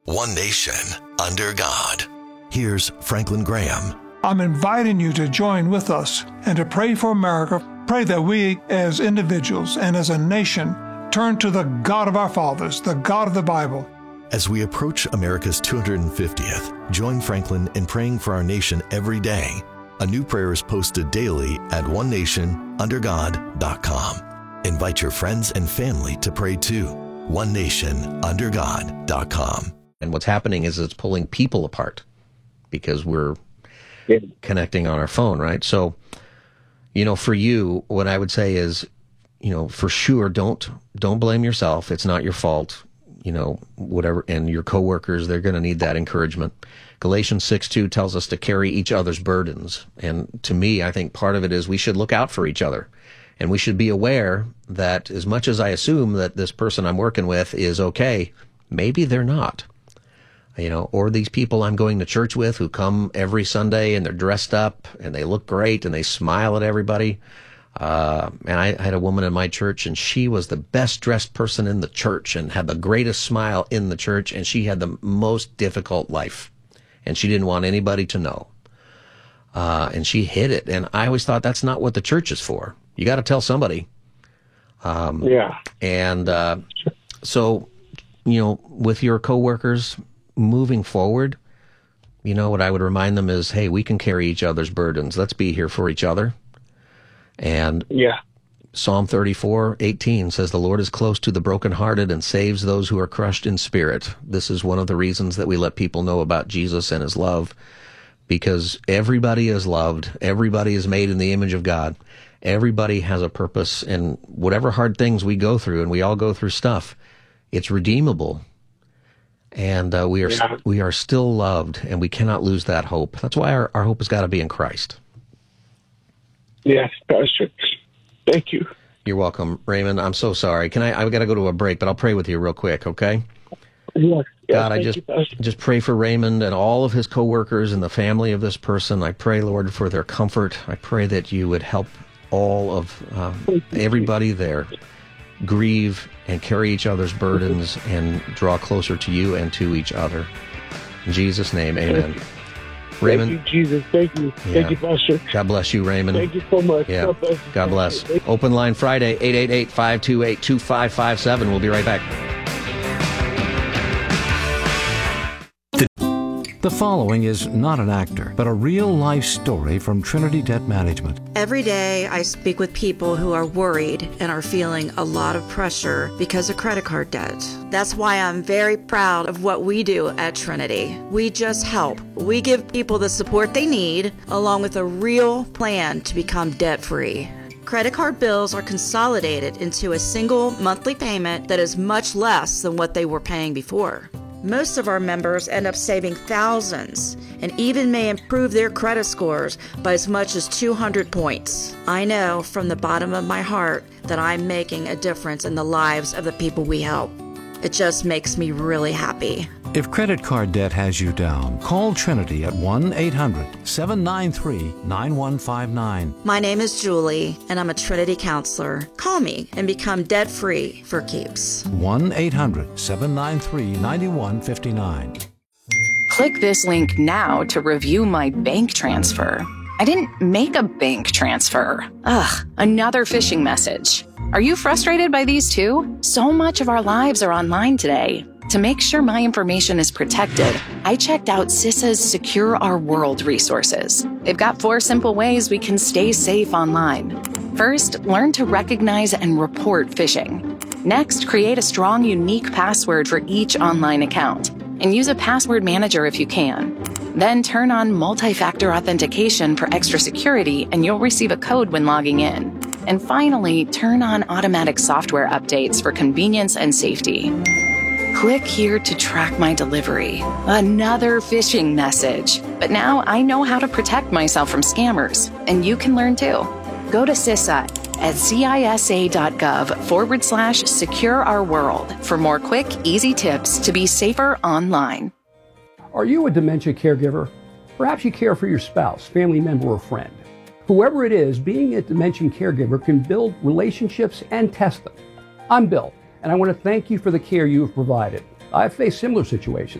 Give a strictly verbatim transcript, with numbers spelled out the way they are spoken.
One nation, under God. Here's Franklin Graham. I'm inviting you to join with us and to pray for America. Pray that we as individuals and as a nation turn to the God of our fathers, the God of the Bible. As we approach America's two hundred fiftieth, join Franklin in praying for our nation every day. A new prayer is posted daily at one nation under god dot com. Invite your friends and family to pray too. one nation under god dot com. And what's happening is it's pulling people apart because we're yeah. connecting on our phone, right? So, you know, for you, what I would say is, you know, for sure, don't don't blame yourself. It's not your fault, you know, whatever. And your coworkers, they're going to need that encouragement. Galatians six two tells us to carry each other's burdens. And to me, I think part of it is we should look out for each other. And we should be aware that as much as I assume that this person I'm working with is okay, maybe they're not. You know, or these people I'm going to church with who come every Sunday and they're dressed up and they look great and they smile at everybody. Uh, and I, I had a woman in my church and she was the best dressed person in the church and had the greatest smile in the church, and she had the most difficult life and she didn't want anybody to know. Uh, and she hid it. And I always thought that's not what the church is for. You got to tell somebody. Um, yeah. And uh, so, you know, with your coworkers, moving forward, you know, what I would remind them is, hey, we can carry each other's burdens. Let's be here for each other. And yeah. Psalm thirty-four eighteen says, the Lord is close to the brokenhearted and saves those who are crushed in spirit. This is one of the reasons that we let people know about Jesus and his love, because everybody is loved. Everybody is made in the image of God. Everybody has a purpose, and whatever hard things we go through, and we all go through stuff, it's redeemable. And uh, we are yeah. we are still loved, and we cannot lose that hope. That's why our, our hope has got to be in Christ. Yes, Pastor. Thank you. You're welcome, Raymond. I'm so sorry. Can I? I've got to go to a break, but I'll pray with you real quick, okay? Yes. God, I just you, just pray for Raymond and all of his coworkers and the family of this person. I pray, Lord, for their comfort. I pray that you would help all of um, everybody there grieve and carry each other's burdens and draw closer to you and to each other. In Jesus' name, amen. Thank Raymond. you, Jesus. Thank you. Yeah. Thank you, Pastor. God bless you, Raymond. Thank you so much. Yeah. God bless. God bless. Open line Friday, eight eight eight, five two eight, two five five seven. We'll be right back. The following is not an actor, but a real-life story from Trinity Debt Management. Every day I speak with people who are worried and are feeling a lot of pressure because of credit card debt. That's why I'm very proud of what we do at Trinity. We just help. We give people the support they need, along with a real plan to become debt-free. Credit card bills are consolidated into a single monthly payment that is much less than what they were paying before. Most of our members end up saving thousands and even may improve their credit scores by as much as two hundred points. I know from the bottom of my heart that I'm making a difference in the lives of the people we help. It just makes me really happy. If credit card debt has you down, call Trinity at one eight hundred, seven nine three, nine one five nine. My name is Julie, and I'm a Trinity counselor. Call me and become debt-free for keeps. one eight hundred, seven nine three, nine one five nine. Click this link now to review my bank transfer. I didn't make a bank transfer. Ugh, another phishing message. Are you frustrated by these too? So much of our lives are online today. To make sure my information is protected, I checked out CISA's Secure Our World resources. They've got four simple ways we can stay safe online. First, learn to recognize and report phishing. Next, create a strong, unique password for each online account, and use a password manager if you can. Then turn on multi-factor authentication for extra security, and you'll receive a code when logging in. And finally, turn on automatic software updates for convenience and safety. Click here to track my delivery. Another phishing message. But now I know how to protect myself from scammers, and you can learn too. Go to CISA at cisa.gov forward slash secure our world for more quick, easy tips to be safer online. Are you a dementia caregiver? Perhaps you care for your spouse, family member, or friend. Whoever it is, being a dementia caregiver can build relationships and test them. I'm Bill, and I want to thank you for the care you have provided. I've faced similar situations.